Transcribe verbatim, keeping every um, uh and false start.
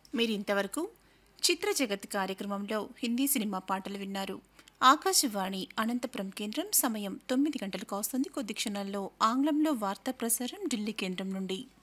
మీరింతవరకు చిత్ర జగత్ కార్యక్రమంలో హిందీ సినిమా పాటలు విన్నారు. ఆకాశవాణి అనంతపురం కేంద్రం సమయం తొమ్మిది గంటలకు వస్తుంది. కొద్ది క్షణాల్లో ఆంగ్లంలో వార్తా ప్రసారం ఢిల్లీ కేంద్రం నుండి.